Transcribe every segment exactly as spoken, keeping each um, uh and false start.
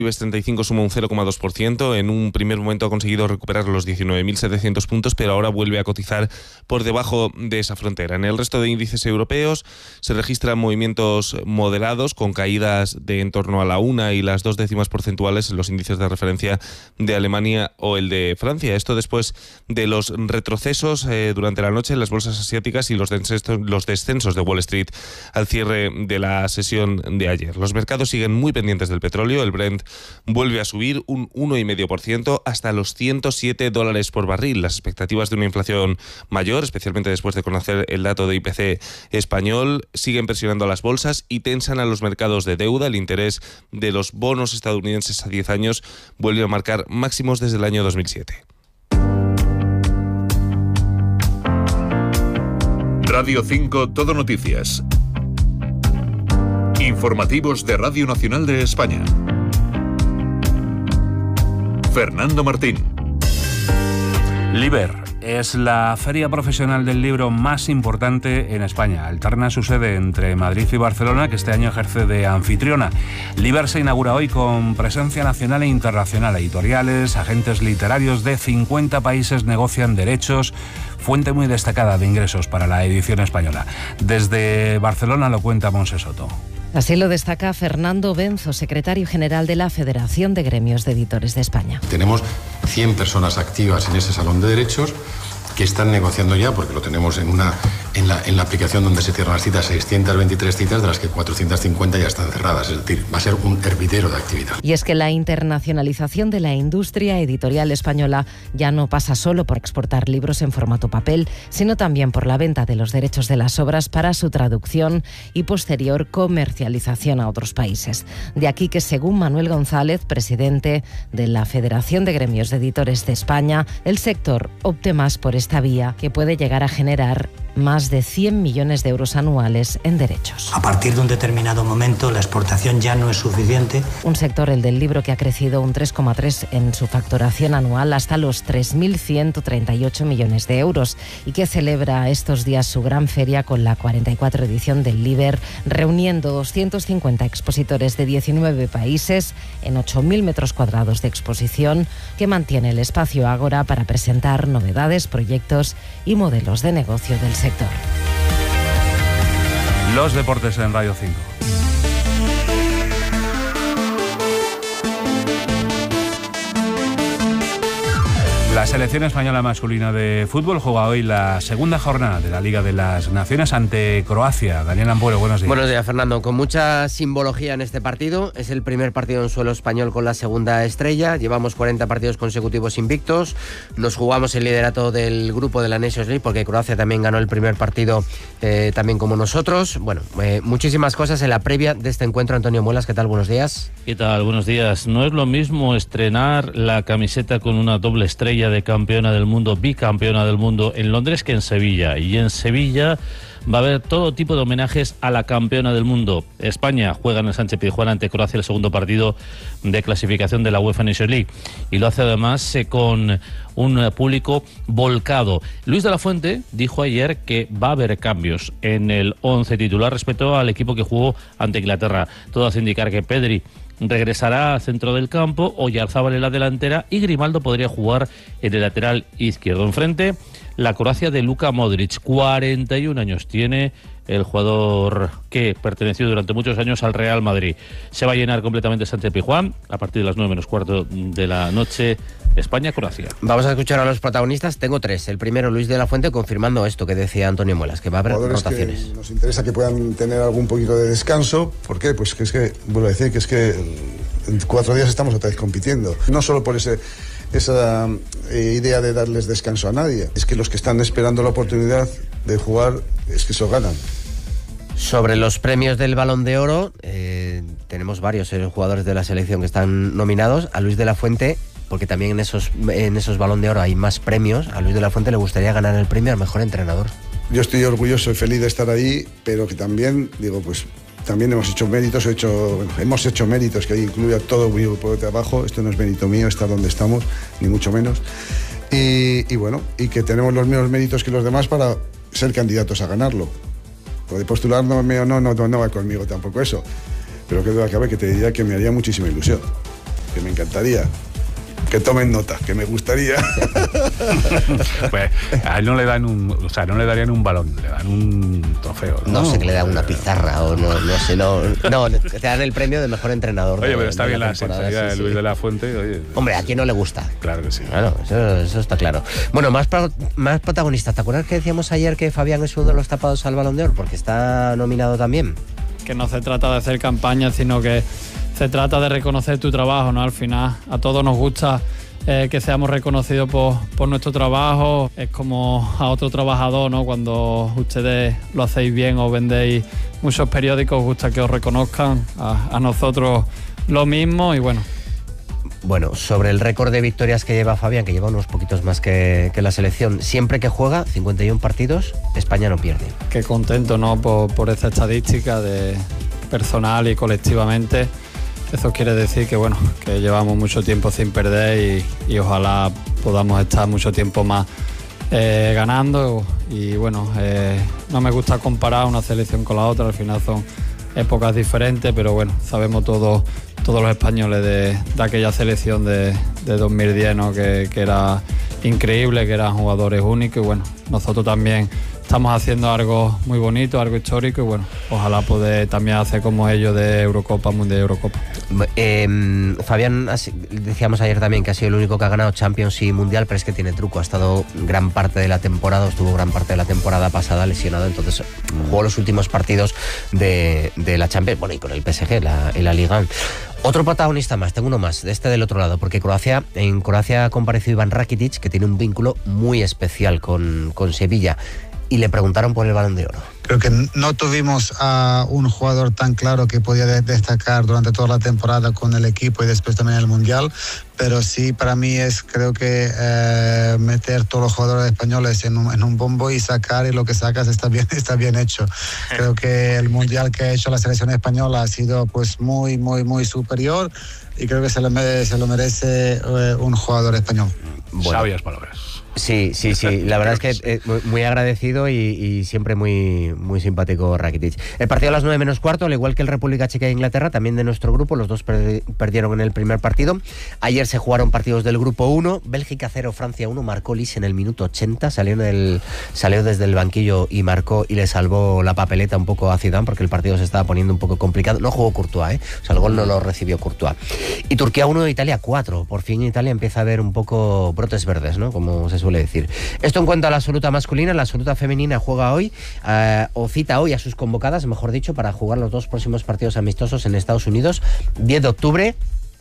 IBEX treinta y cinco suma un cero coma dos por ciento. En un primer momento ha conseguido recuperar los diecinueve mil setecientos puntos, pero ahora vuelve a cotizar por debajo de esa frontera. En el resto de índices europeos se registran movimientos moderados, con caídas de en torno a la una y las dos décimas porcentuales en los índices de referencia de Alemania o el de Francia. Esto después de los retrocesos eh, durante la noche en las bolsas asiáticas y los descensos, los descensos de Wall Street al cierre de la sesión de ayer. Los mercados siguen muy pendientes del petróleo. El Brent vuelve a subir un uno coma cinco por ciento hasta los ciento siete dólares por barril. Las expectativas de una inflación mayor, especialmente después de conocer el dato de I P C español, siguen presionando a las bolsas y tensan a los mercados de deuda. El interés de los bonos estadounidenses a diez años vuelve a marcar máximos desde el año dos mil siete. Radio cinco Todo Noticias. Informativos de Radio Nacional de España. Fernando Martín. Liber es la feria profesional del libro más importante en España. Alterna su sede entre Madrid y Barcelona, que este año ejerce de anfitriona. Liber se inaugura hoy con presencia nacional e internacional. Editoriales, agentes literarios de cincuenta países negocian derechos, fuente muy destacada de ingresos para la edición española. Desde Barcelona lo cuenta Monse Soto. Así lo destaca Fernando Benzo, secretario general de la Federación de Gremios de Editores de España. Tenemos cien personas activas en ese salón de derechos que están negociando ya, porque lo tenemos en una en la, en la aplicación donde se cierran las citas, seiscientas veintitrés citas, de las que cuatrocientas cincuenta ya están cerradas. Es decir, va a ser un hervidero de actividad. Y es que la internacionalización de la industria editorial española ya no pasa solo por exportar libros en formato papel, sino también por la venta de los derechos de las obras para su traducción y posterior comercialización a otros países. De aquí que, según Manuel González, presidente de la Federación de Gremios de Editores de España, el sector opte más por esta vía, que puede llegar a generar más de cien millones de euros anuales en derechos. A partir de un determinado momento, la exportación ya no es suficiente. Un sector, el del libro, que ha crecido un tres coma tres en su facturación anual hasta los tres mil ciento treinta y ocho millones de euros y que celebra estos días su gran feria con la cuarenta y cuatro edición del Liber, reuniendo doscientos cincuenta expositores de diecinueve países en ocho mil metros cuadrados de exposición, que mantiene el espacio Ágora para presentar novedades, proyectos y modelos de negocio del sector. Los deportes en Radio cinco. La selección española masculina de fútbol juega hoy la segunda jornada de la Liga de las Naciones ante Croacia. Daniel Ampuero, buenos días. Buenos días, Fernando. Con mucha simbología en este partido. Es el primer partido en suelo español con la segunda estrella. Llevamos cuarenta partidos consecutivos invictos. Nos jugamos el liderato del grupo de la Nations League, porque Croacia también ganó el primer partido, eh, también como nosotros. Bueno, eh, muchísimas cosas en la previa de este encuentro. Antonio Muelas, ¿qué tal? Buenos días. ¿Qué tal? Buenos días. No es lo mismo estrenar la camiseta con una doble estrella de campeona del mundo, bicampeona del mundo en Londres, que en Sevilla. Y en Sevilla va a haber todo tipo de homenajes a la campeona del mundo. España juega en el Sánchez Pizjuán ante Croacia el segundo partido de clasificación de la UEFA Nations League, y lo hace además eh, con un público volcado. Luis de la Fuente dijo ayer que va a haber cambios en el once titular respecto al equipo que jugó ante Inglaterra. Todo hace indicar que Pedri regresará al centro del campo, Oyarzábal en la delantera y Grimaldo podría jugar en el lateral izquierdo. Enfrente, la Croacia de Luka Modric. cuarenta y un años tiene el jugador que perteneció durante muchos años al Real Madrid. Se va a llenar completamente Sánchez Pizjuán a partir de las nueve menos cuarto de la noche. España-Croacia. Vamos a escuchar a los protagonistas. Tengo tres. El primero, Luis de la Fuente, confirmando esto que decía Antonio Muelas, que va a haber jugadores rotaciones. Que nos interesa que puedan tener algún poquito de descanso. ¿Por qué? Pues que es que, vuelvo a decir, que es que en cuatro días estamos otra vez compitiendo. No solo por ese esa eh, idea de darles descanso a nadie. Es que los que están esperando la oportunidad de jugar, es que eso ganan. Sobre los premios del Balón de Oro, eh, tenemos varios eh, jugadores de la selección que están nominados. A Luis de la Fuente, porque también en esos, en esos Balón de Oro hay más premios, a Luis de la Fuente le gustaría ganar el premio al mejor entrenador. Yo estoy orgulloso y feliz de estar ahí, pero que también, digo, pues también hemos hecho méritos, he hecho, bueno, hemos hecho méritos, que incluye a todo mi grupo de trabajo. Esto no es mérito mío estar donde estamos, ni mucho menos. Y, y bueno, y que tenemos los mismos méritos que los demás para ser candidatos a ganarlo. Puede postularme o no, no, no, no va conmigo tampoco eso. Pero que duda cabe que te diría que me haría muchísima ilusión. que me encantaría. Que tomen nota, que me gustaría. Pues a él no le dan un, o sea, no le darían un balón, le dan un trofeo. No, no sé, que le dan una pizarra o no, no sé, no, no, te dan el premio de mejor entrenador. Oye, de, pero está de bien la, la sinceridad de sí, Luis sí. de la Fuente. Oye, hombre, ¿a quién no le gusta? Claro que sí. Claro, eso, eso está claro. Bueno, más, más protagonistas. ¿Te acuerdas que decíamos ayer que Fabián es uno de los tapados al Balón de Oro? Porque está nominado también. Que no se trata de hacer campaña, sino que se trata de reconocer tu trabajo, ¿no? Al final, a todos nos gusta Eh, que seamos reconocidos por, por nuestro trabajo. Es como a otro trabajador, ¿no? Cuando ustedes lo hacéis bien o vendéis muchos periódicos, os gusta que os reconozcan. A, a nosotros lo mismo y bueno. Bueno, sobre el récord de victorias que lleva Fabián, que lleva unos poquitos más que, que la selección, siempre que juega, cincuenta y uno partidos, España no pierde. Qué contento, ¿no? Por, por esta estadística de personal y colectivamente. Eso quiere decir que bueno, que llevamos mucho tiempo sin perder y, y ojalá podamos estar mucho tiempo más eh, ganando. Y bueno, eh, no me gusta comparar una selección con la otra, al final son épocas diferentes, pero bueno, sabemos todos todos los españoles de, de aquella selección de, de dos mil diez, ¿no? que, que era increíble, que eran jugadores únicos y bueno, nosotros también estamos haciendo algo muy bonito, algo histórico y bueno, ojalá poder también hacer como ellos de Eurocopa, Mundial de Eurocopa. Eh, Fabián, decíamos ayer también que ha sido el único que ha ganado Champions y Mundial, pero es que tiene truco, ha estado gran parte de la temporada, estuvo gran parte de la temporada pasada lesionado, entonces jugó los últimos partidos de, de la Champions, bueno, y con el P S G, la, en la Liga. Otro protagonista más, tengo uno más, de este del otro lado, porque Croacia, en Croacia ha comparecido Iván Rakitic, que tiene un vínculo muy especial con, con Sevilla, y le preguntaron por el Balón de Oro. Creo que no tuvimos a un jugador tan claro que podía de- destacar durante toda la temporada con el equipo y después también el Mundial, pero sí para mí es creo que eh, meter todos los jugadores españoles en un, en un bombo y sacar, y lo que sacas está bien, está bien hecho. Creo que el Mundial que ha hecho la selección española ha sido pues muy, muy, muy superior y creo que se lo merece, se lo merece eh, un jugador español. Bueno. Sabias palabras. Sí, sí, sí. La verdad es que eh, muy agradecido y, y siempre muy, muy simpático Rakitic. El partido a las nueve menos cuarto, al igual que el República Checa e Inglaterra, también de nuestro grupo, los dos per- perdieron en el primer partido. Ayer se jugaron partidos del grupo uno, Bélgica cero, Francia uno, marcó Lis en el minuto ochenta, salió, en el, salió desde el banquillo y marcó y le salvó la papeleta un poco a Zidane porque el partido se estaba poniendo un poco complicado. No jugó Courtois, ¿eh? O sea, el gol no lo recibió Courtois. Y Turquía uno, Italia cuatro. Por fin Italia empieza a ver un poco brotes verdes, ¿no? Como se suele decir. Esto en cuanto a la absoluta masculina. La absoluta femenina juega hoy, eh, o cita hoy a sus convocadas, mejor dicho, para jugar los dos próximos partidos amistosos en Estados Unidos. diez de octubre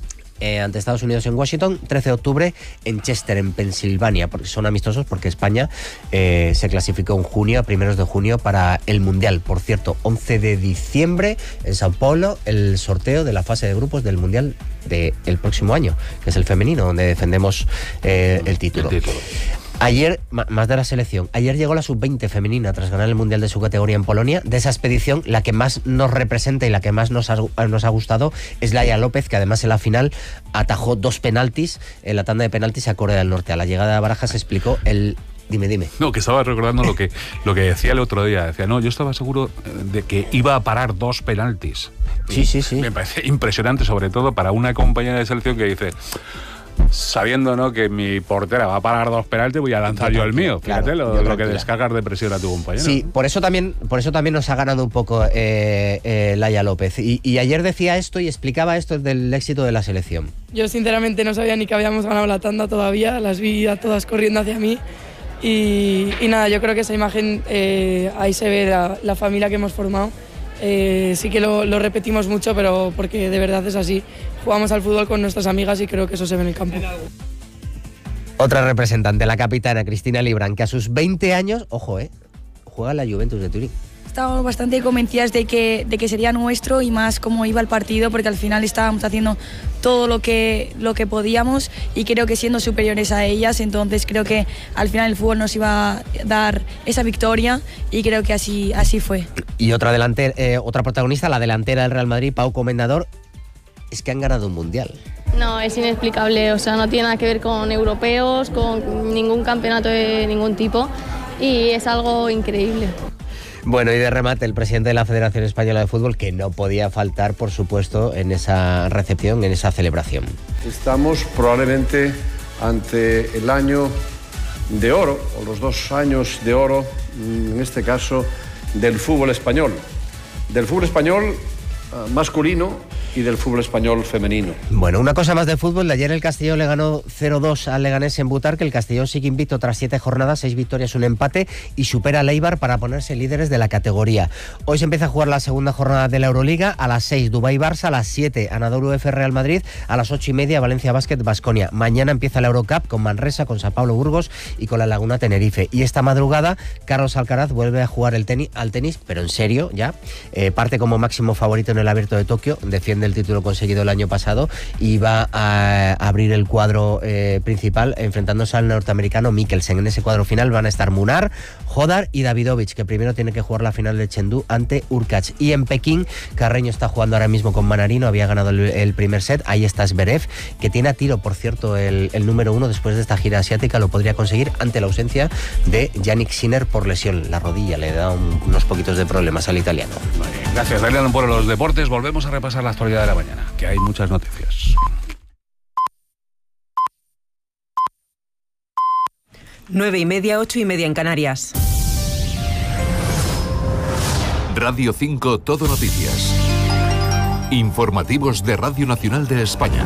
eh, ante Estados Unidos en Washington, trece de octubre en Chester, en Pensilvania, porque son amistosos porque España eh, se clasificó en junio, a primeros de junio, para el Mundial. Por cierto, once de diciembre en Sao Paulo, el sorteo de la fase de grupos del Mundial del próximo año, que es el femenino, donde defendemos eh, el título. El título. Ayer, más de la selección, ayer llegó la sub veinte femenina tras ganar el Mundial de su categoría en Polonia. De esa expedición, la que más nos representa y la que más nos ha, nos ha gustado es Laia López, que además en la final atajó dos penaltis, en la tanda de penaltis a Corea del Norte. A la llegada de Barajas explicó el... Dime, dime. No, que estaba recordando lo que, lo que decía el otro día. Decía, no, yo estaba seguro de que iba a parar dos penaltis. Sí, sí, sí. Me parece impresionante, sobre todo para una compañera de selección que dice... Sabiendo, ¿no?, que mi portera va a parar dos penaltis, voy a lanzar yo el mío. Fíjate, claro, lo, lo que descargas de presión a tu compañero. Sí, por eso también, por eso también nos ha ganado un poco eh, eh, Laia López. Y, y ayer decía esto y explicaba esto del éxito de la selección. Yo sinceramente no sabía ni que habíamos ganado la tanda todavía, las vi a todas corriendo hacia mí. Y, y nada, yo creo que esa imagen, eh, ahí se ve la, la familia que hemos formado. Eh, sí que lo, lo repetimos mucho, pero porque de verdad es así. Jugamos al fútbol con nuestras amigas y creo que eso se ve en el campo. Otra representante, la capitana Cristina Librán, que a sus veinte años, ojo, eh, juega en la Juventus de Turín. Estábamos bastante convencidas de que, de que sería nuestro y más cómo iba el partido, porque al final estábamos haciendo todo lo que, lo que podíamos y creo que siendo superiores a ellas, entonces creo que al final el fútbol nos iba a dar esa victoria y creo que así, así fue. Y otra, delantera, eh, otra protagonista, la delantera del Real Madrid, Pau Comendador, es que han ganado un mundial. No, es inexplicable, o sea, no tiene nada que ver con europeos, con ningún campeonato de ningún tipo y es algo increíble. Bueno, y de remate, el presidente de la Federación Española de Fútbol, que no podía faltar, por supuesto, en esa recepción, en esa celebración. Estamos probablemente ante el año de oro, o los dos años de oro, en este caso, del fútbol español. Del fútbol español masculino y del fútbol español femenino. Bueno, una cosa más de fútbol. De ayer el Castellón le ganó cero dos al Leganés en Butarque. El Castellón sigue invicto tras siete jornadas, seis victorias, un empate, y supera al Eibar para ponerse líderes de la categoría. Hoy se empieza a jugar la segunda jornada de la Euroliga. A las seis, Dubái-Barça. A las siete, Anadolu F Real Madrid. A las ocho y media, Valencia Basket Baskonia. Mañana empieza la Eurocup con Manresa, con Sao Paulo Burgos y con la Laguna Tenerife. Y esta madrugada, Carlos Alcaraz vuelve a jugar el tenis, al tenis, pero en serio ya. Eh, parte como máximo favorito en el Abierto de Tokio. Defiende el título conseguido el año pasado y va a abrir el cuadro eh, principal enfrentándose al norteamericano Mikkelsen. En ese cuadro final van a estar Munar, Hodar y Davidovich, que primero tiene que jugar la final de Chengdu ante Urkach. Y en Pekín, Carreño está jugando ahora mismo con Manarino, había ganado el, el primer set. Ahí está Zverev, que tiene a tiro, por cierto, el, el número uno después de esta gira asiática. Lo podría conseguir ante la ausencia de Yannick Sinner por lesión. La rodilla le da un, unos poquitos de problemas al italiano. Vale, gracias, Daniel, por los deportes. volvemos a repasar la actualidad de la mañana, que hay muchas noticias. Nueve y media, ocho y media en Canarias. Radio cinco Todo Noticias. Informativos de Radio Nacional de España.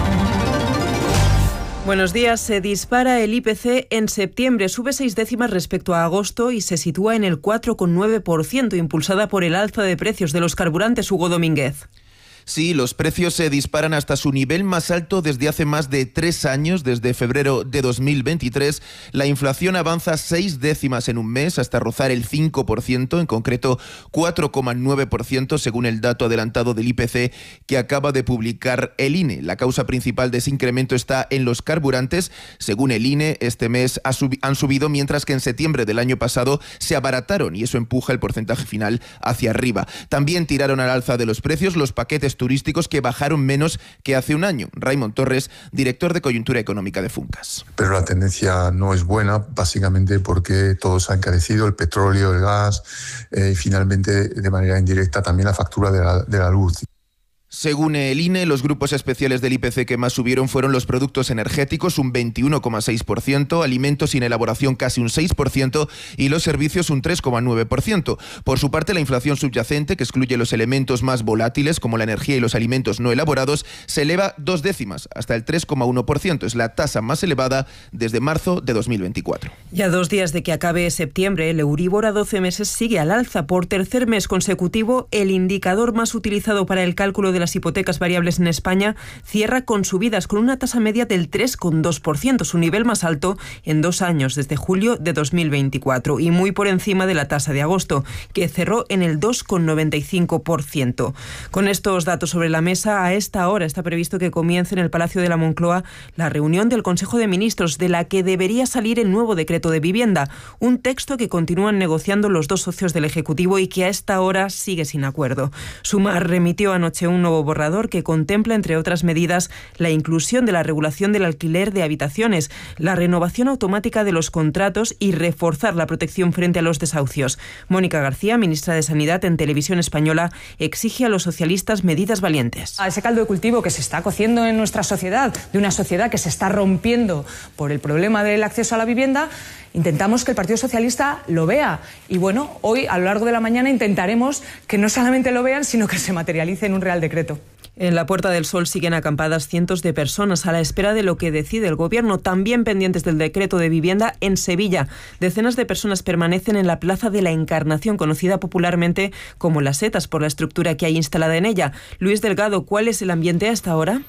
Buenos días. Se dispara el I P C en septiembre. Sube seis décimas respecto a agosto y se sitúa en el cuatro coma nueve por ciento, impulsada por el alza de precios de los carburantes. Hugo Domínguez. Sí, los precios se disparan hasta su nivel más alto desde hace más de tres años, desde febrero de dos mil veintitrés. La inflación avanza seis décimas en un mes hasta rozar el cinco por ciento, en concreto cuatro coma nueve por ciento según el dato adelantado del I P C que acaba de publicar el I N E. La causa principal de ese incremento está en los carburantes. Según el I N E, este mes han subido, mientras que en septiembre del año pasado se abarataron y eso empuja el porcentaje final hacia arriba. También tiraron al alza de los precios los paquetes turísticos, que bajaron menos que hace un año. Raimon Torres, director de Coyuntura Económica de Funcas. Pero la tendencia no es buena, básicamente porque todo se ha encarecido, el petróleo, el gas eh, y finalmente de manera indirecta también la factura de la, de la luz. Según el I N E, los grupos especiales del I P C que más subieron fueron los productos energéticos, un veintiuno coma seis por ciento, alimentos sin elaboración casi un seis por ciento y los servicios un tres coma nueve por ciento. Por su parte, la inflación subyacente, que excluye los elementos más volátiles como la energía y los alimentos no elaborados, se eleva dos décimas, hasta el tres coma uno por ciento. Es la tasa más elevada desde marzo de dos mil veinticuatro. Ya dos días de que acabe septiembre, el Euribor a doce meses sigue al alza. Por tercer mes consecutivo, el indicador más utilizado para el cálculo de las hipotecas variables en España cierra con subidas, con una tasa media del tres coma dos por ciento, su nivel más alto en dos años, desde julio de dos mil veinticuatro, y muy por encima de la tasa de agosto, que cerró en el dos coma noventa y cinco por ciento. Con estos datos sobre la mesa, a esta hora está previsto que comience en el Palacio de la Moncloa la reunión del Consejo de Ministros, de la que debería salir el nuevo decreto de vivienda, un texto que continúan negociando los dos socios del Ejecutivo y que a esta hora sigue sin acuerdo. Sumar remitió anoche un nuevo borrador que contempla, entre otras medidas, la inclusión de la regulación del alquiler de habitaciones, la renovación automática de los contratos y reforzar la protección frente a los desahucios. Mónica García, ministra de Sanidad en Televisión Española, exige a los socialistas medidas valientes. A ese caldo de cultivo que se está cociendo en nuestra sociedad, de una sociedad que se está rompiendo por el problema del acceso a la vivienda, intentamos que el Partido Socialista lo vea. Y bueno, hoy a lo largo de la mañana intentaremos que no solamente lo vean, sino que se materialice en un Real Decreto. En la Puerta del Sol siguen acampadas cientos de personas a la espera de lo que decide el Gobierno, también pendientes del decreto de vivienda en Sevilla. Decenas de personas permanecen en la Plaza de la Encarnación, conocida popularmente como Las Setas por la estructura que hay instalada en ella. Luis Delgado, ¿cuál es el ambiente a esta hora?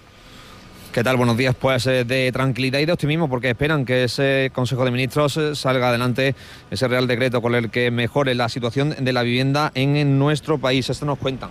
¿Qué tal? Buenos días. Pues eh, de tranquilidad y de optimismo, porque esperan que ese Consejo de Ministros eh, salga adelante ese Real Decreto con el que mejore la situación de la vivienda en, en nuestro país. Esto nos cuentan.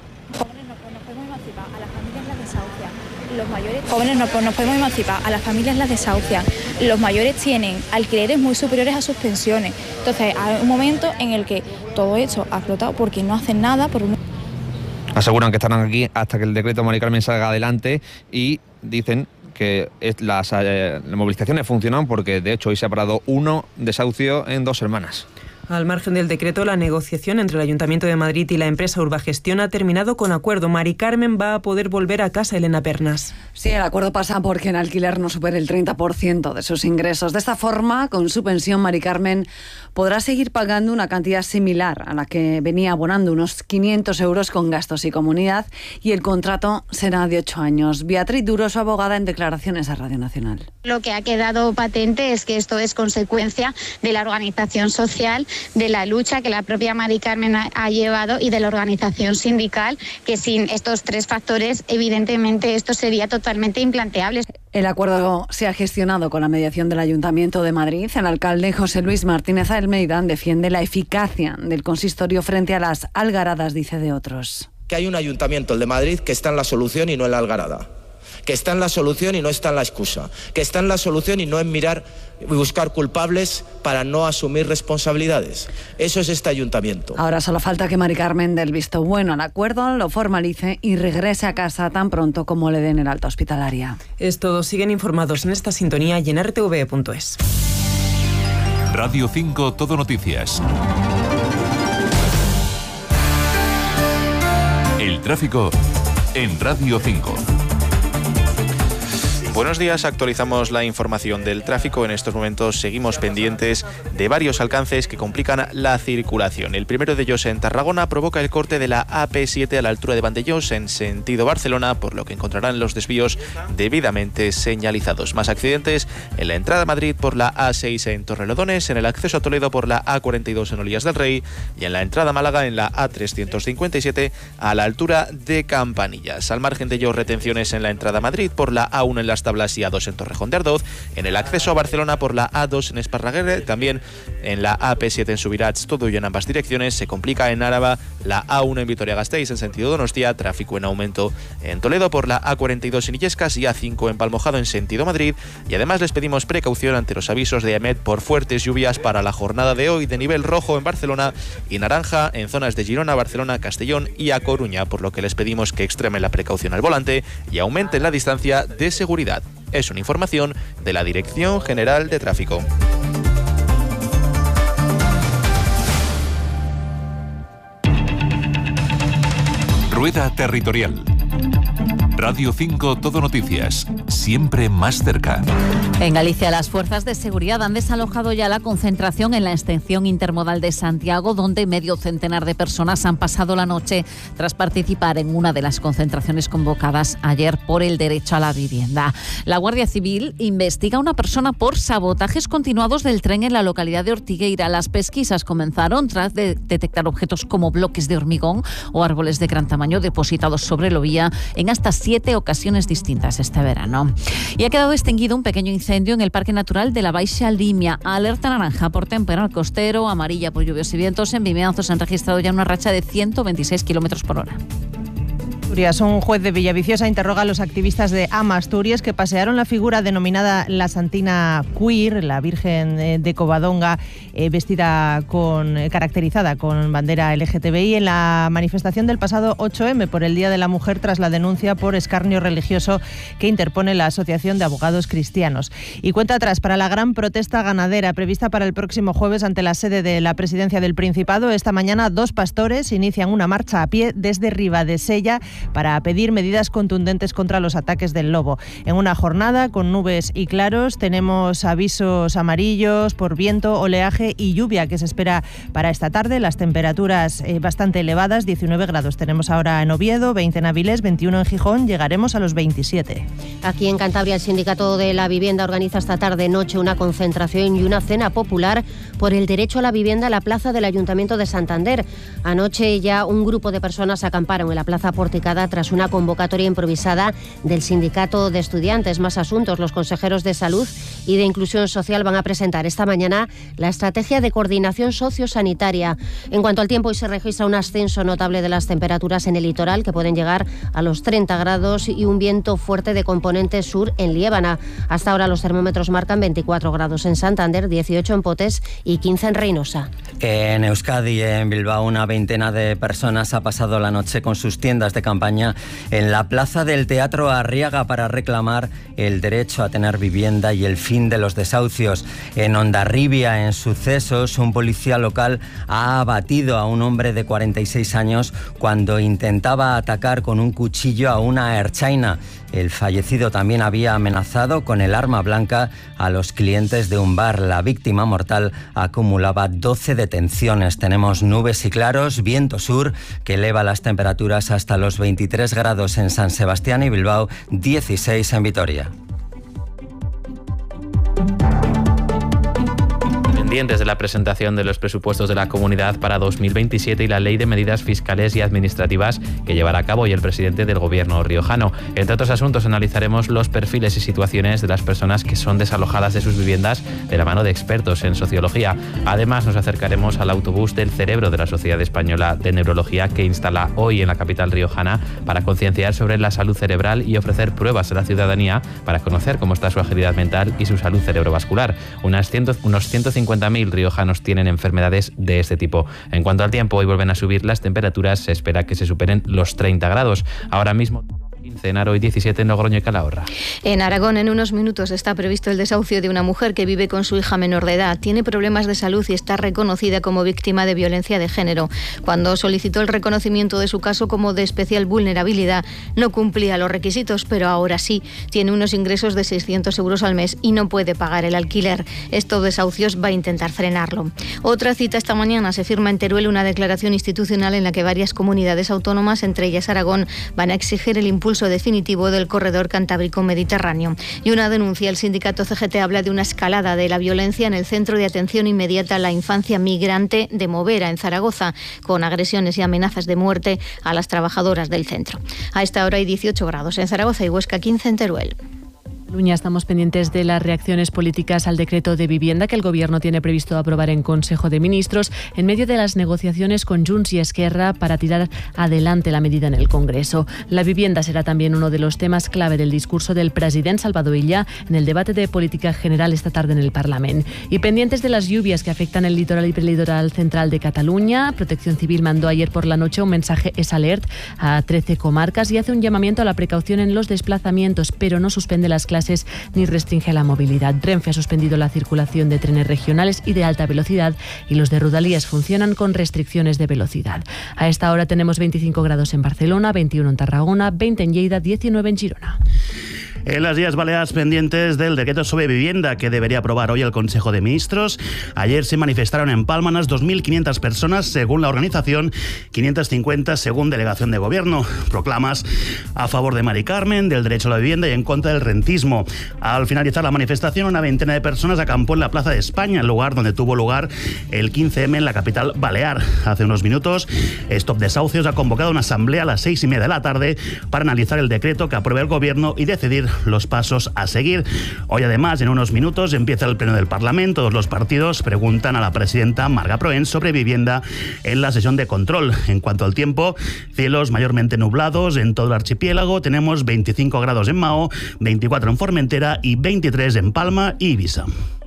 Los mayores jóvenes no nos podemos emancipar, a las familias las desahucian, los mayores tienen alquileres muy superiores a sus pensiones. Entonces hay un momento en el que todo esto ha explotado porque no hacen nada por un... Aseguran que estarán aquí hasta que el decreto Mari Carmen salga adelante y dicen que las, eh, las movilizaciones funcionan porque de hecho hoy se ha parado uno desahucio en dos semanas. Al margen del decreto, la negociación entre el Ayuntamiento de Madrid y la empresa Urbagestión ha terminado con acuerdo. Mari Carmen va a poder volver a casa. Elena Pernas. Sí, el acuerdo pasa porque el alquiler no supere el treinta por ciento de sus ingresos. De esta forma, con su pensión, Mari Carmen podrá seguir pagando una cantidad similar a la que venía abonando, unos quinientos euros con gastos y comunidad, y el contrato será de ocho años. Beatriz Duro, su abogada, en declaraciones a Radio Nacional. Lo que ha quedado patente es que esto es consecuencia de la organización social, de la lucha que la propia Mari Carmen ha, ha llevado y de la organización sindical, que sin estos tres factores, evidentemente, esto sería totalmente implanteable. El acuerdo se ha gestionado con la mediación del Ayuntamiento de Madrid. El alcalde José Luis Martínez Almeida defiende la eficacia del consistorio frente a las algaradas, dice, de otros. Que hay un ayuntamiento, el de Madrid, que está en la solución y no en la algarada. Que está en la solución y no está en la excusa. Que está en la solución y no en mirar y buscar culpables para no asumir responsabilidades. Eso es este ayuntamiento. Ahora solo falta que Mari Carmen dé el visto bueno al acuerdo, lo formalice y regrese a casa tan pronto como le den el alta hospitalaria. Es todo. Siguen informados en esta sintonía y en R T V E punto es. Radio cinco Todo Noticias. El tráfico en Radio cinco. Buenos días, actualizamos la información del tráfico. En estos momentos seguimos pendientes de varios alcances que complican la circulación. El primero de ellos en Tarragona provoca el corte de la A P siete a la altura de Vandellós en sentido Barcelona, por lo que encontrarán los desvíos debidamente señalizados. Más accidentes en la entrada a Madrid por la A seis en Torrelodones, en el acceso a Toledo por la A cuarenta y dos en Olías del Rey y en la entrada a Málaga en la A trescientos cincuenta y siete a la altura de Campanillas. Al margen de ello, retenciones en la entrada a Madrid por la A uno en las Tablas y A dos en Torrejón de Ardoz, en el acceso a Barcelona por la A dos en Esparraguerre, también en la A P siete en Subirats, todo y en ambas direcciones. Se complica en Áraba la A uno en Vitoria-Gasteiz en sentido Donostia, tráfico en aumento en Toledo por la A cuarenta y dos en Illescas y A cinco en Palmojado en sentido Madrid, y además les pedimos precaución ante los avisos de AEMET por fuertes lluvias para la jornada de hoy, de nivel rojo en Barcelona y naranja en zonas de Girona, Barcelona, Castellón y A Coruña, por lo que les pedimos que extremen la precaución al volante y aumenten la distancia de seguridad. Es una información de la Dirección General de Tráfico. Rueda Territorial. Radio cinco Todo Noticias, siempre más cerca. En Galicia, las fuerzas de seguridad han desalojado ya la concentración en la extensión intermodal de Santiago, donde medio centenar de personas han pasado la noche tras participar en una de las concentraciones convocadas ayer por el derecho a la vivienda. La Guardia Civil investiga a una persona por sabotajes continuados del tren en la localidad de Ortigueira. Las pesquisas comenzaron tras de detectar objetos como bloques de hormigón o árboles de gran tamaño depositados sobre la vía en hasta siete ocasiones distintas este verano. Y ha quedado extinguido un pequeño incendio en el Parque Natural de la Baixa Limia. Alerta naranja por temporal costero, amarilla por lluvias y vientos. En Vimianzo se han registrado ya una racha de ciento veintiséis kilómetros por hora. Un juez de Villaviciosa interroga a los activistas de AMA Asturias que pasearon la figura denominada la Santina Queer, la Virgen de Covadonga, eh, vestida con eh, caracterizada con bandera L G T B I en la manifestación del pasado ocho eme por el Día de la Mujer, tras la denuncia por escarnio religioso que interpone la Asociación de Abogados Cristianos. Y cuenta atrás para la gran protesta ganadera prevista para el próximo jueves ante la sede de la Presidencia del Principado. Esta mañana dos pastores inician una marcha a pie desde Ribadesella para pedir medidas contundentes contra los ataques del lobo. En una jornada con nubes y claros, tenemos avisos amarillos por viento, oleaje y lluvia que se espera para esta tarde. Las temperaturas eh, bastante elevadas, diecinueve grados tenemos ahora en Oviedo, veinte en Avilés, veintiuno en Gijón, llegaremos a los veintisiete. Aquí en Cantabria, el Sindicato de la Vivienda organiza esta tarde-noche una concentración y una cena popular por el derecho a la vivienda en la plaza del Ayuntamiento de Santander. Anoche ya un grupo de personas acamparon en la plaza porticada tras una convocatoria improvisada del Sindicato de Estudiantes. Más asuntos. Los consejeros de Salud y de Inclusión Social van a presentar esta mañana la estrategia de coordinación sociosanitaria. En cuanto al tiempo, hoy se registra un ascenso notable de las temperaturas en el litoral, que pueden llegar a los treinta grados, y un viento fuerte de componente sur en Liébana. Hasta ahora los termómetros marcan veinticuatro grados en Santander, dieciocho en Potes y quince en Reynosa. En Euskadi, en Bilbao, una veintena de personas ha pasado la noche con sus tiendas de campaña en la plaza del Teatro Arriaga para reclamar el derecho a tener vivienda y el fin fin de los desahucios. En Hondarribia, en sucesos, un policía local ha abatido a un hombre de cuarenta y seis años cuando intentaba atacar con un cuchillo a una ertzaina. El fallecido también había amenazado con el arma blanca a los clientes de un bar. La víctima mortal acumulaba doce detenciones. Tenemos nubes y claros, viento sur que eleva las temperaturas hasta los veintitrés grados en San Sebastián y Bilbao, dieciséis en Vitoria. Pendientes de la presentación de los presupuestos de la Comunidad para dos mil veintisiete y la Ley de Medidas Fiscales y Administrativas que llevará a cabo hoy el presidente del Gobierno riojano. Entre otros asuntos, analizaremos los perfiles y situaciones de las personas que son desalojadas de sus viviendas de la mano de expertos en sociología. Además, nos acercaremos al autobús del cerebro de la Sociedad Española de Neurología que instala hoy en la capital riojana para concienciar sobre la salud cerebral y ofrecer pruebas a la ciudadanía para conocer cómo está su agilidad mental y su salud cerebrovascular. Unas cien, unos ciento cincuenta mil riojanos tienen enfermedades de este tipo. En cuanto al tiempo, hoy vuelven a subir las temperaturas, se espera que se superen los treinta grados. Ahora mismo quince en Aro y diecisiete en Logroño y Calahorra. En Aragón, en unos minutos está previsto el desahucio de una mujer que vive con su hija menor de edad. Tiene problemas de salud y está reconocida como víctima de violencia de género. Cuando solicitó el reconocimiento de su caso como de especial vulnerabilidad, no cumplía los requisitos, pero ahora sí. Tiene unos ingresos de seiscientos euros al mes y no puede pagar el alquiler. Estos desahucios va a intentar frenarlo. Otra cita esta mañana se firma en Teruel una declaración institucional en la que varias comunidades autónomas, entre ellas Aragón, van a exigir el impulso definitivo del corredor cantábrico-mediterráneo. Y una denuncia, el sindicato C G T habla de una escalada de la violencia en el Centro de Atención Inmediata a la Infancia Migrante de Movera, en Zaragoza, con agresiones y amenazas de muerte a las trabajadoras del centro. A esta hora hay dieciocho grados en Zaragoza y Huesca, quince en Teruel. Luña, estamos pendientes de las reacciones políticas al decreto de vivienda que el Gobierno tiene previsto aprobar en Consejo de Ministros en medio de las negociaciones con Junts y Esquerra para tirar adelante la medida en el Congreso. La vivienda será también uno de los temas clave del discurso del presidente Salvador Illa en el debate de política general esta tarde en el Parlamento. Y pendientes de las lluvias que afectan el litoral y prelitoral central de Cataluña, Protección Civil mandó ayer por la noche un mensaje Es Alert a trece comarcas y hace un llamamiento a la precaución en los desplazamientos, pero no suspende las clases ni restringe la movilidad. Renfe ha suspendido la circulación de trenes regionales y de alta velocidad y los de Rodalías funcionan con restricciones de velocidad. A esta hora tenemos veinticinco grados en Barcelona, veintiuno en Tarragona, veinte en Lleida, diecinueve en Girona. En las Illes Balears pendientes del decreto sobre vivienda que debería aprobar hoy el Consejo de Ministros. Ayer se manifestaron en Palma unas dos mil quinientas personas según la organización, quinientas cincuenta según delegación de gobierno. Proclamas a favor de Mari Carmen, del derecho a la vivienda y en contra del rentismo. Al finalizar la manifestación, una veintena de personas acampó en la Plaza de España, el lugar donde tuvo lugar el quince eme en la capital balear. Hace unos minutos, Stop Desahucios ha convocado una asamblea a las seis y media de la tarde para analizar el decreto que apruebe el gobierno y decidir los pasos a seguir. Hoy además, en unos minutos, empieza el pleno del Parlamento. Todos los partidos preguntan a la presidenta Marga Proens sobre vivienda en la sesión de control. En cuanto al tiempo, cielos mayormente nublados en todo el archipiélago. Tenemos veinticinco grados en Mao, veinticuatro en Formentera y veintitrés en Palma y Ibiza.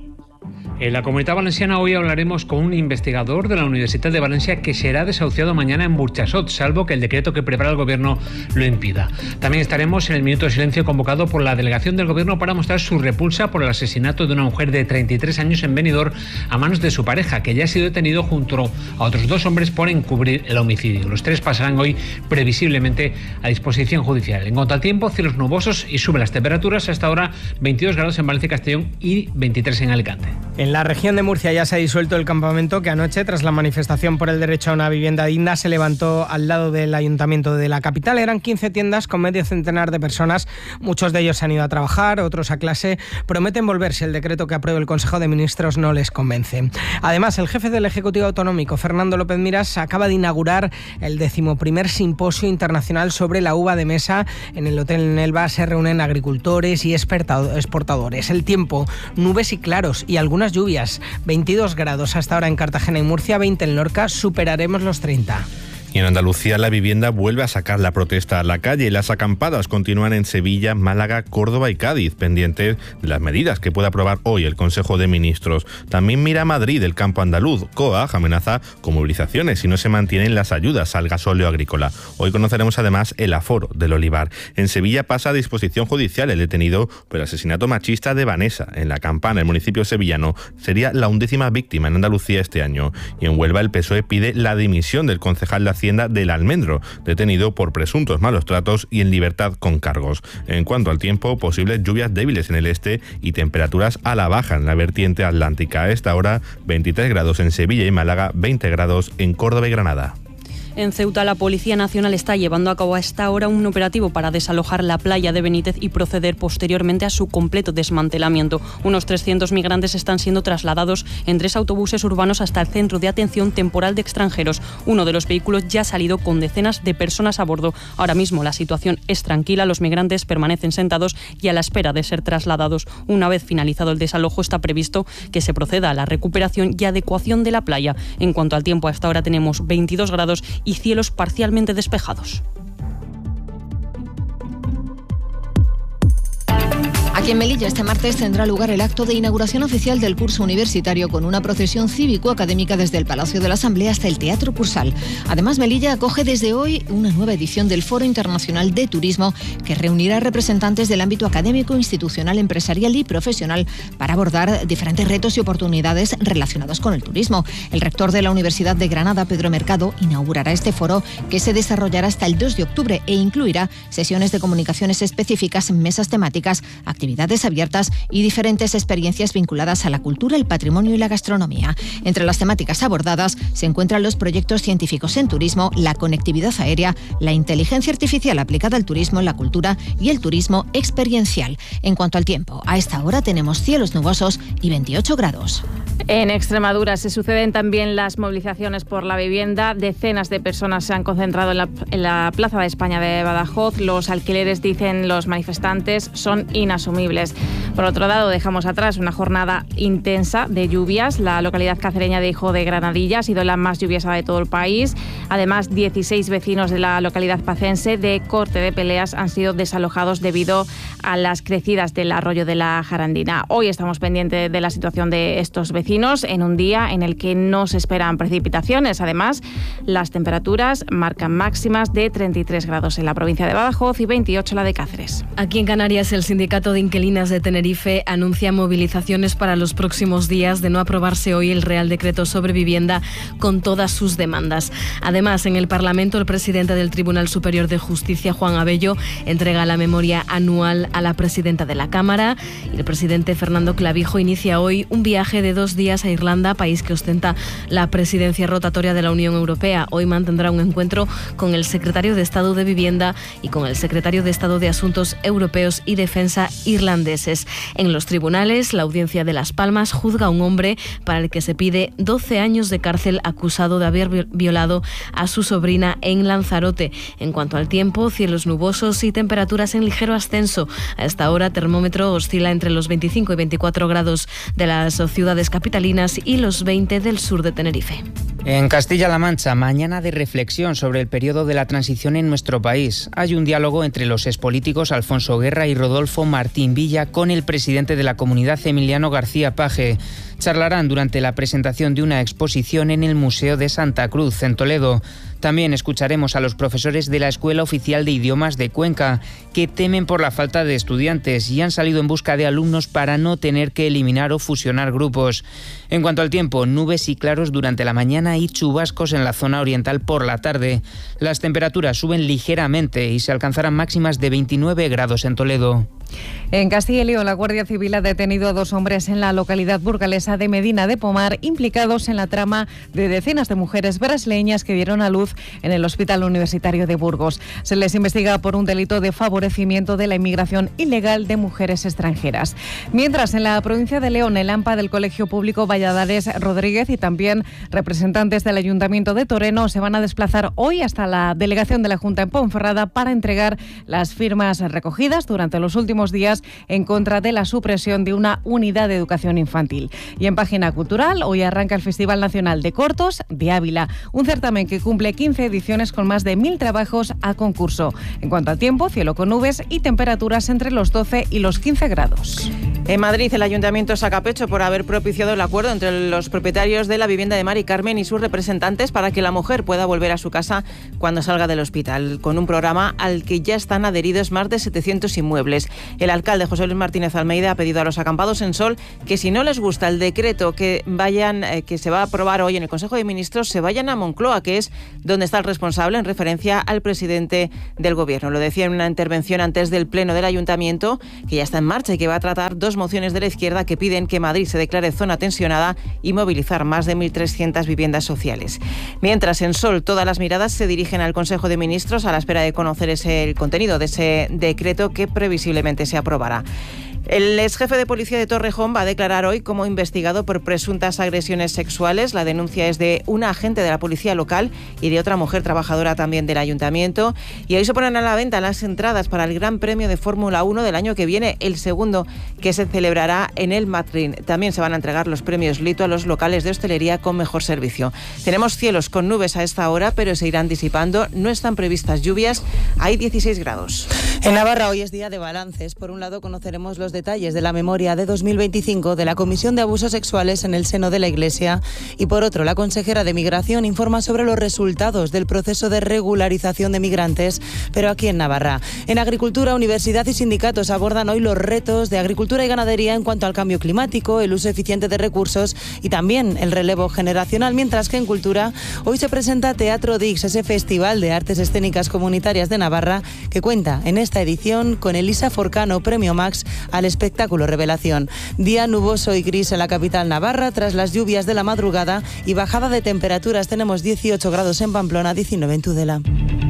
En la Comunitat Valenciana hoy hablaremos con un investigador de la Universidad de Valencia que será desahuciado mañana en Burxasot, salvo que el decreto que prepara el Gobierno lo impida. También estaremos en el minuto de silencio convocado por la delegación del Gobierno para mostrar su repulsa por el asesinato de una mujer de treinta y tres años en Benidorm a manos de su pareja, que ya ha sido detenido junto a otros dos hombres por encubrir el homicidio. Los tres pasarán hoy previsiblemente a disposición judicial. En cuanto al tiempo, cielos nubosos y suben las temperaturas. Hasta ahora veintidós grados en Valencia y Castellón y veintitrés en Alicante. En la región de Murcia ya se ha disuelto el campamento que anoche, tras la manifestación por el derecho a una vivienda digna, se levantó al lado del ayuntamiento de la capital. Eran quince tiendas con medio centenar de personas. Muchos de ellos se han ido a trabajar, otros a clase. Prometen volver si el decreto que apruebe el Consejo de Ministros no les convence. Además, el jefe del Ejecutivo Autonómico, Fernando López Miras, acaba de inaugurar el decimoprimer simposio internacional sobre la uva de mesa. En el Hotel Nelva se reúnen agricultores y exportadores. El tiempo, nubes y claros y algunas lluvias. veintidós grados hasta ahora en Cartagena y Murcia, veinte en Lorca, superaremos los treinta. Y en Andalucía la vivienda vuelve a sacar la protesta a la calle. Las acampadas continúan en Sevilla, Málaga, Córdoba y Cádiz, pendientes de las medidas que pueda aprobar hoy el Consejo de Ministros. También mira a Madrid el campo andaluz. COAG amenaza con movilizaciones si no se mantienen las ayudas al gasóleo agrícola. Hoy conoceremos además el aforo del olivar. En Sevilla pasa a disposición judicial el detenido por el asesinato machista de Vanessa en La Campana, el municipio sevillano. Sería la undécima víctima en Andalucía este año. Y en Huelva el P S O E pide la dimisión del concejal de Hacienda del Almendro, detenido por presuntos malos tratos y en libertad con cargos. En cuanto al tiempo, posibles lluvias débiles en el este y temperaturas a la baja en la vertiente atlántica. A esta hora, veintitrés grados en Sevilla y Málaga, veinte grados en Córdoba y Granada. En Ceuta, la Policía Nacional está llevando a cabo a esta hora un operativo para desalojar la playa de Benítez y proceder posteriormente a su completo desmantelamiento. Unos trescientos migrantes están siendo trasladados en tres autobuses urbanos hasta el Centro de Atención Temporal de Extranjeros. Uno de los vehículos ya ha salido con decenas de personas a bordo. Ahora mismo la situación es tranquila, los migrantes permanecen sentados y a la espera de ser trasladados. Una vez finalizado el desalojo, está previsto que se proceda a la recuperación y adecuación de la playa. En cuanto al tiempo, hasta ahora tenemos veintidós grados y cielos parcialmente despejados. Aquí en Melilla este martes tendrá lugar el acto de inauguración oficial del curso universitario con una procesión cívico-académica desde el Palacio de la Asamblea hasta el Teatro Cursal. Además, Melilla acoge desde hoy una nueva edición del Foro Internacional de Turismo que reunirá representantes del ámbito académico, institucional, empresarial y profesional para abordar diferentes retos y oportunidades relacionados con el turismo. El rector de la Universidad de Granada, Pedro Mercado, inaugurará este foro que se desarrollará hasta el dos de octubre e incluirá sesiones de comunicaciones específicas, mesas temáticas, actividades actividades abiertas y diferentes experiencias vinculadas a la cultura, el patrimonio y la gastronomía. Entre las temáticas abordadas se encuentran los proyectos científicos en turismo, la conectividad aérea, la inteligencia artificial aplicada al turismo, la cultura y el turismo experiencial. En cuanto al tiempo, a esta hora tenemos cielos nubosos y veintiocho grados. En Extremadura se suceden también las movilizaciones por la vivienda. Decenas de personas se han concentrado en la, en la Plaza de España de Badajoz. Los alquileres, dicen los manifestantes, son inasumibles. Por otro lado, dejamos atrás una jornada intensa de lluvias. La localidad cacereña de Hijo de Granadilla ha sido la más lluviosa de todo el país. Además, dieciséis vecinos de la localidad pacense de Corte de Peleas han sido desalojados debido a las crecidas del arroyo de la Jarandina. Hoy estamos pendientes de la situación de estos vecinos en un día en el que no se esperan precipitaciones. Además, las temperaturas marcan máximas de treinta y tres grados en la provincia de Badajoz y veintiocho en la de Cáceres. Aquí en Canarias, el sindicato de inquilinas de Tenerife anuncia movilizaciones para los próximos días de no aprobarse hoy el Real Decreto sobre vivienda con todas sus demandas. Además, en el Parlamento, el presidente del Tribunal Superior de Justicia, Juan Abello, entrega la memoria anual a la presidenta de la Cámara y el presidente Fernando Clavijo inicia hoy un viaje de dos días a Irlanda, país que ostenta la presidencia rotatoria de la Unión Europea. Hoy mantendrá un encuentro con el secretario de Estado de Vivienda y con el secretario de Estado de Asuntos Europeos y Defensa irlandeses. En los tribunales, la Audiencia de Las Palmas juzga a un hombre para el que se pide doce años de cárcel acusado de haber violado a su sobrina en Lanzarote. En cuanto al tiempo, cielos nubosos y temperaturas en ligero ascenso. A esta hora, termómetro oscila entre los veinticinco y veinticuatro grados de las ciudades capitalinas y los veinte del sur de Tenerife. En Castilla-La Mancha, mañana de reflexión sobre el periodo de la transición en nuestro país. Hay un diálogo entre los expolíticos Alfonso Guerra y Rodolfo Martín Villa con el presidente de la comunidad, Emiliano García Paje. Charlarán durante la presentación de una exposición en el Museo de Santa Cruz, en Toledo. También escucharemos a los profesores de la Escuela Oficial de Idiomas de Cuenca, que temen por la falta de estudiantes y han salido en busca de alumnos para no tener que eliminar o fusionar grupos. En cuanto al tiempo, nubes y claros durante la mañana y chubascos en la zona oriental por la tarde. Las temperaturas suben ligeramente y se alcanzarán máximas de veintinueve grados en Toledo. En Castilla y León, la Guardia Civil ha detenido a dos hombres en la localidad burgalesa de Medina de Pomar, implicados en la trama de decenas de mujeres brasileñas que dieron a luz en el Hospital Universitario de Burgos. Se les investiga por un delito de favorecimiento de la inmigración ilegal de mujeres extranjeras. Mientras, en la provincia de León, el AMPA del Colegio Público Valladares Rodríguez y también representantes del Ayuntamiento de Toreno se van a desplazar hoy hasta la delegación de la Junta en Ponferrada para entregar las firmas recogidas durante los últimos próximos días en contra de la supresión de una unidad de educación infantil. Y en página cultural, hoy arranca el Festival Nacional de Cortos de Ávila, un certamen que cumple quince ediciones con más de mil trabajos a concurso. En cuanto al tiempo, cielo con nubes y temperaturas entre los doce y los quince grados. En Madrid, el Ayuntamiento saca pecho por haber propiciado el acuerdo entre los propietarios de la vivienda de Mari Carmen y sus representantes para que la mujer pueda volver a su casa cuando salga del hospital, con un programa al que ya están adheridos más de setecientos inmuebles. El alcalde José Luis Martínez Almeida ha pedido a los acampados en Sol que si no les gusta el decreto que vayan eh, que se va a aprobar hoy en el Consejo de Ministros, se vayan a Moncloa, que es donde está el responsable, en referencia al presidente del Gobierno. Lo decía en una intervención antes del Pleno del Ayuntamiento, que ya está en marcha y que va a tratar dos mociones de la izquierda que piden que Madrid se declare zona tensionada y movilizar más de mil trescientas viviendas sociales. Mientras en Sol todas las miradas se dirigen al Consejo de Ministros a la espera de conocer ese, el contenido de ese decreto que previsiblemente se aprobará. El ex jefe de policía de Torrejón va a declarar hoy como investigado por presuntas agresiones sexuales. La denuncia es de una agente de la policía local y de otra mujer trabajadora también del ayuntamiento. Y hoy se ponen a la venta las entradas para el Gran Premio de Fórmula uno del año que viene, el segundo que se celebrará en el Madrid. También se van a entregar los premios Lito a los locales de hostelería con mejor servicio. Tenemos cielos con nubes a esta hora, pero se irán disipando. No están previstas lluvias. Hay dieciséis grados. En Navarra hoy es día de balances. Por un lado conoceremos los detalles de la memoria de dos mil veinticinco de la Comisión de Abusos Sexuales en el seno de la Iglesia y por otro la consejera de Migración informa sobre los resultados del proceso de regularización de migrantes, pero aquí en Navarra. En Agricultura, Universidad y sindicatos abordan hoy los retos de agricultura y ganadería en cuanto al cambio climático, el uso eficiente de recursos y también el relevo generacional, mientras que en Cultura hoy se presenta Teatro Dix, ese festival de artes escénicas comunitarias de Navarra que cuenta en esta edición con Elisa Forcano, Premio Max al espectáculo Revelación. Día nuboso y gris en la capital navarra tras las lluvias de la madrugada y bajada de temperaturas. Tenemos dieciocho grados en Pamplona, diecinueve en Tudela.